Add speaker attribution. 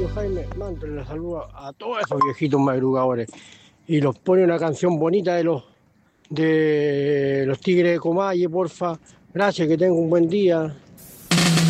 Speaker 1: tío Jaime, mándale la salud a todos esos viejitos madrugadores. Y los pone una canción bonita de los Tigres de Comalle, porfa. Gracias, que tenga un buen día.